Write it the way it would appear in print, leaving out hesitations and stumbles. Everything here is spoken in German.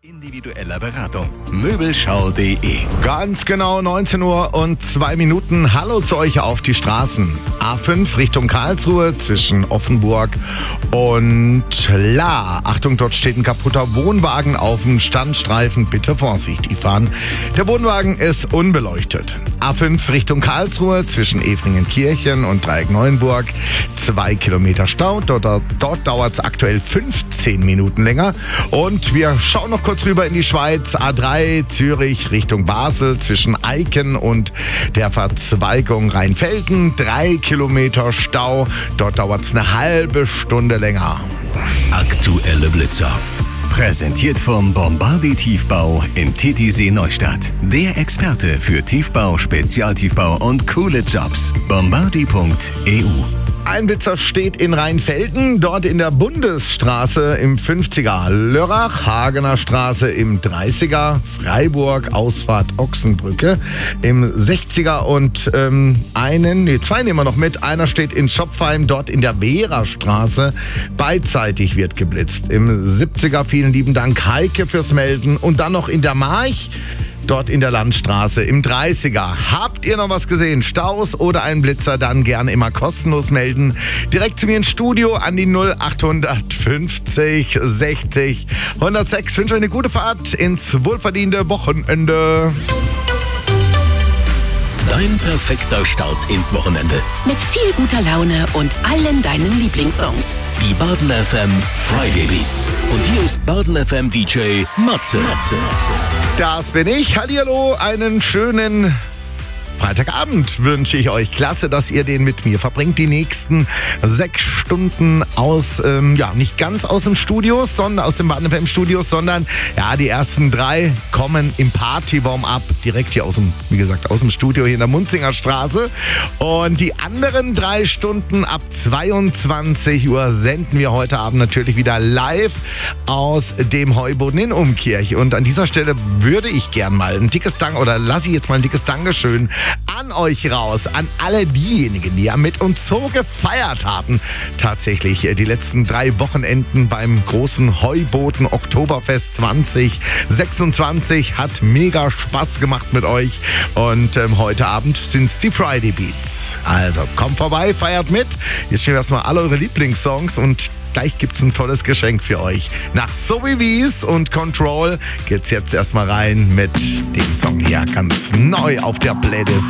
individueller Beratung. Möbelschau.de. Ganz genau 19 Uhr und 2 Minuten. Hallo zu euch auf die Straßen. A5 Richtung Karlsruhe zwischen Offenburg und La. Achtung, dort steht ein kaputter Wohnwagen auf dem Standstreifen. Bitte vorsichtig fahren. Der Wohnwagen ist unbeleuchtet. A5 Richtung Karlsruhe zwischen Efringenkirchen und Dreieck Neuenburg. 2 Kilometer Stau. Dort dauert es aktuell 15 Minuten länger. Und wir schauen noch kurz rüber in die Schweiz. A3 Zürich Richtung Basel zwischen Eiken und der Verzweigung Rheinfelden. 3 Kilometer Stau. Dort dauert es eine halbe Stunde länger. Aktuelle Blitzer. Präsentiert vom Bombardi Tiefbau in Titisee Neustadt. Der Experte für Tiefbau, Spezialtiefbau und coole Jobs. Bombardi.eu. Ein Blitzer steht in Rheinfelden, dort in der Bundesstraße im 50er, Lörrach, Hagener Straße im 30er, Freiburg, Ausfahrt Ochsenbrücke im 60er und zwei nehmen wir noch mit. Einer steht in Schopfheim, dort in der Vera-Straße. Beidseitig wird geblitzt. Im 70er, vielen lieben Dank Heike fürs Melden. Und dann noch in der March, dort in der Landstraße im 30er. Habt ihr noch was gesehen? Staus oder ein Blitzer? Dann gerne immer kostenlos melden. Direkt zu mir ins Studio an die 0850 60 106. Ich wünsche euch eine gute Fahrt ins wohlverdiente Wochenende. Dein perfekter Start ins Wochenende. Mit viel guter Laune und allen deinen Lieblingssongs. Die Baden FM Friday Beats. Und hier ist Baden FM DJ Matze. Das bin ich. Hallihallo, einen schönen Freitagabend wünsche ich euch. Klasse, dass ihr den mit mir verbringt. Die nächsten 6 Stunden aus, nicht ganz aus dem Studios, sondern aus dem Baden FM Studios, sondern die ersten 3 kommen im Party-Warm-up direkt hier aus dem Studio hier in der Munzinger Straße. Und die anderen 3 Stunden ab 22 Uhr senden wir heute Abend natürlich wieder live aus dem Heuboden in Umkirch. Und an dieser Stelle würde ich gern mal lasse ich jetzt mal ein dickes Dankeschön an euch raus, an alle diejenigen, die ja mit uns so gefeiert haben. Tatsächlich die letzten 3 Wochenenden beim großen Heuboden Oktoberfest 2026 hat mega Spaß gemacht mit euch. Und heute Abend sind es die Friday Beats. Also kommt vorbei, feiert mit. Jetzt spielen wir erstmal alle eure Lieblingssongs und gleich gibt's ein tolles Geschenk für euch. Nach So Wie Wie's und Control geht's jetzt erstmal rein mit dem Song hier ganz neu auf der Playlist.